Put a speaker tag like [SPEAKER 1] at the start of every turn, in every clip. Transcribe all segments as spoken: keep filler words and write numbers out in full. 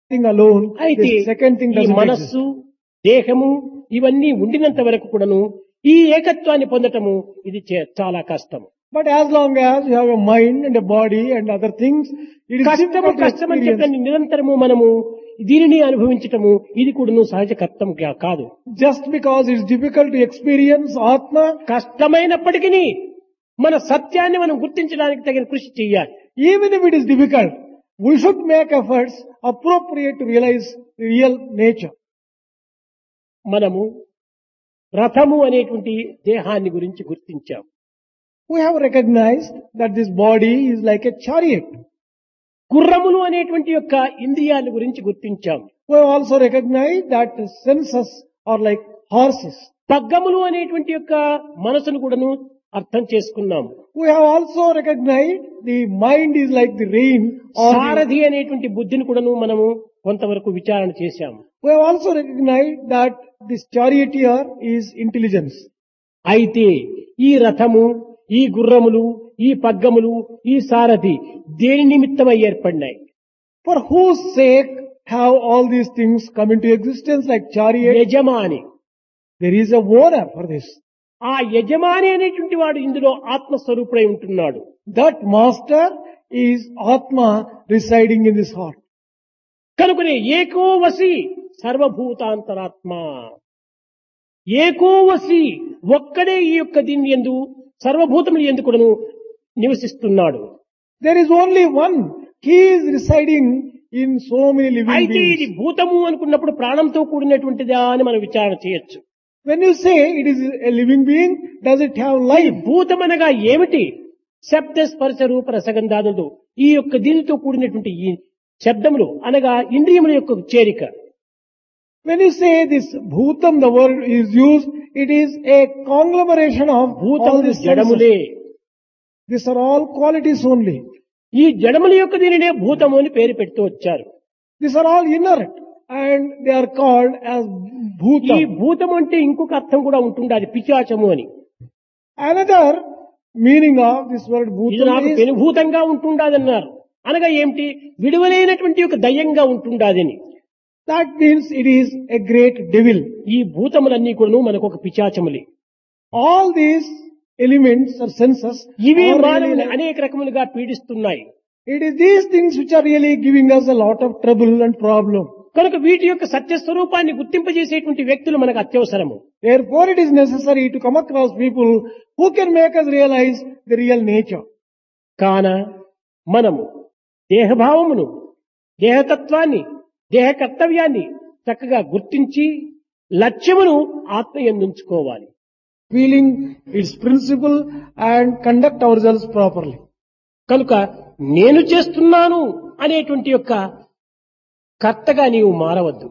[SPEAKER 1] thing alone,
[SPEAKER 2] అయితే
[SPEAKER 1] the second thing
[SPEAKER 2] ఈ
[SPEAKER 1] doesn't exist.
[SPEAKER 2] మనస్సు దేహము ఇవన్నీ ఉండినంత వరకు కూడాను ఈ ఏకత్వాన్ని పొందటము ఇది చే- చాలా కష్టం.
[SPEAKER 1] But as long as you have a mind and a body and other things, it is
[SPEAKER 2] కష్టము
[SPEAKER 1] difficult to
[SPEAKER 2] కష్టం అని
[SPEAKER 1] experience.
[SPEAKER 2] చెప్పని నిరంతరము మనము దీనిని అనుభవించటము ఇది కూడాను సహజ కర్తం కా- కాదు.
[SPEAKER 1] Just because it's difficult to experience Atma,
[SPEAKER 2] కష్టమైనప్పటికీ మన సత్యాన్ని మనం గుర్తించడానికి తగిన కృషి చేయాలి.
[SPEAKER 1] even if it is difficult, we should make efforts appropriate to realize the real nature.
[SPEAKER 2] మనము రథము అనేటువంటి దేహాన్ని గురించి గుర్తించాం.
[SPEAKER 1] We have recognized that this body is like a chariot.
[SPEAKER 2] గుర్రములు అనేటువంటి యొక్క ఇంద్రియాల గురించి గుర్తించాం.
[SPEAKER 1] We have also recognized that the senses are like horses.
[SPEAKER 2] పగ్గములు అనేటువంటి యొక్క మనసును కూడాను అర్థం చేసుకున్నాం.
[SPEAKER 1] We have also recognized the mind is like the rein or the,
[SPEAKER 2] సారథి అనేటువంటి బుద్ధిని కూడాను మనము కొంతవరకు విచారణ చేశాము.
[SPEAKER 1] we have also recognized that this charioteer is intelligence.
[SPEAKER 2] అయితే ఈ రథము, ఈ గుర్రములు, ఈ పగ్గములు, ఈ సారథి దేని నిమిత్తమై ఏర్పడినాయి?
[SPEAKER 1] For whose sake have all these things come into existence like chariot?
[SPEAKER 2] యజమాని.
[SPEAKER 1] There is a owner for this.
[SPEAKER 2] ఆ యజమాని అనేటువంటి వాడు ఇందులో ఆత్మస్వరూపుడై ఉంటున్నాడు.
[SPEAKER 1] That master is Atma residing in this heart.
[SPEAKER 2] కనుకనే ఏకోవసి సర్వభూతాంతరాత్మ, ఏకోవసి ఒక్కడే ఈ యొక్క దీని యందు సర్వభూతములు యందు కూడాను నివసిస్తున్నాడు.
[SPEAKER 1] There is only one. He is residing in so many living
[SPEAKER 2] అయితే ఇది
[SPEAKER 1] beings.
[SPEAKER 2] భూతము అనుకున్నప్పుడు ప్రాణంతో కూడినటువంటిదా అని మనం విచారణ చేయొచ్చు.
[SPEAKER 1] When you say it is a living being, does it have
[SPEAKER 2] ఈ
[SPEAKER 1] life?
[SPEAKER 2] భూతమనగా ఏమిటి? శబ్ద స్పర్శ రూప రసగంధాదులు ఈ యొక్క దీనితో కూడినటువంటి ఈ శబ్దములు అనగా ఇంద్రియముల యొక్క చేరిక.
[SPEAKER 1] When you say this bhutam, the word is used, it is a conglomeration of all
[SPEAKER 2] భూతములు
[SPEAKER 1] these
[SPEAKER 2] జడములే.
[SPEAKER 1] senses. These are all qualities only.
[SPEAKER 2] ఈ జడముల యొక్క దీనినే భూతము అని పేరు పెడుతూ వచ్చారు.
[SPEAKER 1] These are all inert and they are called as
[SPEAKER 2] ఈ
[SPEAKER 1] bhutam.
[SPEAKER 2] భూతం అంటే ఇంకొక అర్థం కూడా ఉంటుంది, అది పిశాచము అని.
[SPEAKER 1] Another meaning of this word
[SPEAKER 2] ఇది
[SPEAKER 1] bhutam
[SPEAKER 2] నాకు
[SPEAKER 1] is,
[SPEAKER 2] పెనుభూతంగా ఉంటుండాదన్నారు. అనగా ఏమిటి? విడువలైనటువంటి ఒక దయ్యంగా ఉంటుండాదని.
[SPEAKER 1] that means it is a great devil.
[SPEAKER 2] ఈ భూతములన్నీ కూడా మనకు ఒక పిశాచములే.
[SPEAKER 1] All these elements or senses
[SPEAKER 2] ఇవి
[SPEAKER 1] are
[SPEAKER 2] మానవుని
[SPEAKER 1] really,
[SPEAKER 2] అనేక రకములుగా పీడిస్తున్నాయి.
[SPEAKER 1] it is these things which are really giving us a lot of trouble and problem.
[SPEAKER 2] కనుక వీటి యొక్క సత్య స్వరూపాన్ని గుర్తింపజేసేటువంటి వ్యక్తులు మనకు అత్యవసరము.
[SPEAKER 1] Therefore it is necessary to come across people who can make us realize the real nature.
[SPEAKER 2] కాన మనము దేహభావమును, దేహతత్వాన్ని, దేహ కర్తవ్యాన్ని చక్కగా గుర్తించి లక్ష్యమును ఆత్మయందుంచుకోవాలి.
[SPEAKER 1] Feeling its principle and conduct ourselves properly.
[SPEAKER 2] కనుక నేను చేస్తున్నాను అనేటువంటి యొక్క కర్తగా నీవు మారవద్దు.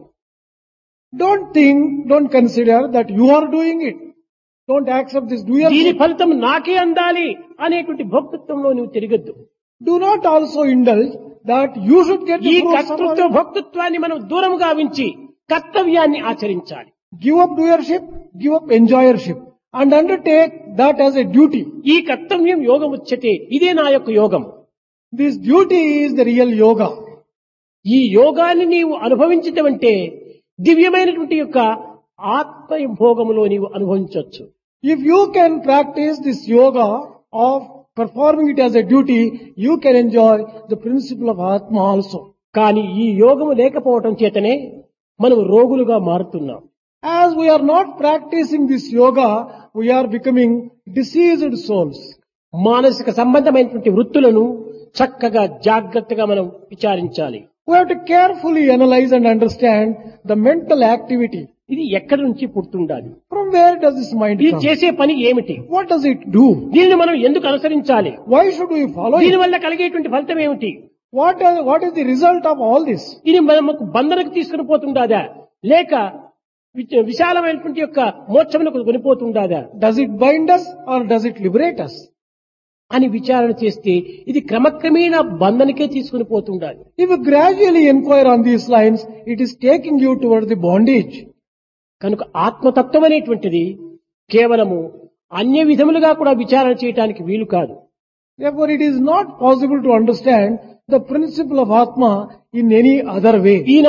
[SPEAKER 1] Don't think, don't consider that you are doing it. Don't accept this
[SPEAKER 2] దీని
[SPEAKER 1] doership.
[SPEAKER 2] ఫలితం నాకే అందాలి అనేటువంటి భక్తత్వంలో నువ్వు తిరగద్దు.
[SPEAKER 1] Do not also indulge that you should get
[SPEAKER 2] ఈ
[SPEAKER 1] the fruits of
[SPEAKER 2] కర్తృత్వ
[SPEAKER 1] our-
[SPEAKER 2] భక్తత్వాన్ని మనం దూరం గావించి కర్తవ్యాన్ని ఆచరించాలి.
[SPEAKER 1] Give up doership, give up enjoyership and undertake that as a duty.
[SPEAKER 2] ఈ కర్తవ్యం యోగం ఉచ్యతే, ఇదే నా యొక్క యోగం.
[SPEAKER 1] This duty is the real yoga.
[SPEAKER 2] ఈ యోగాన్ని నీవు అనుభవించటమంటే దివ్యమైనటువంటి యొక్క ఆత్మ భోగములో నీవు అనుభవించవచ్చు.
[SPEAKER 1] If you can practice this yoga of performing it as a duty, you can enjoy the principle of Atma also.
[SPEAKER 2] కానీ ఈ యోగము లేకపోవటం చేతనే మనం రోగులుగా మారుతున్నాం.
[SPEAKER 1] As we are not practicing this yoga, we are becoming diseased souls.
[SPEAKER 2] మానసిక సంబంధమైనటువంటి వృత్తులను చక్కగా జాగ్రత్తగా మనం విచారించాలి.
[SPEAKER 1] We have to carefully analyze and understand the mental activity.
[SPEAKER 2] ఇది ఎక్కడి నుంచి పుడుతుండాలి?
[SPEAKER 1] From where does this mind
[SPEAKER 2] ఇది
[SPEAKER 1] come?
[SPEAKER 2] చేసే పని ఏమిటి?
[SPEAKER 1] What does it do?
[SPEAKER 2] దీనిని మనం ఎందుకు అనుసరించాలి?
[SPEAKER 1] Why should we follow
[SPEAKER 2] దీని
[SPEAKER 1] it?
[SPEAKER 2] వల్ల కలిగేటువంటి ఫలితం ఏమిటి?
[SPEAKER 1] What, are, what is the result of all this?
[SPEAKER 2] ఇది మనకు బంధనకు తీసుకుని పోతుండాదా లేక వి- విశాలమైనటువంటి యొక్క మోక్షమునకు కొనిపోతుండాదా
[SPEAKER 1] Does it bind us or does it liberate us?
[SPEAKER 2] అని విచారణ చేస్తే ఇది క్రమక్రమేణా బంధనకే తీసుకుని పోతుండాలి.
[SPEAKER 1] If you gradually inquire on these lines, it is taking you towards the bondage.
[SPEAKER 2] కనుక ఆత్మతత్వం అనేటువంటిది కేవలము అన్య విధములుగా కూడా విచారణ చేయటానికి వీలు కాదు.
[SPEAKER 1] Therefore, it is not possible to understand the principle of Atma in any other way.
[SPEAKER 2] Eenadu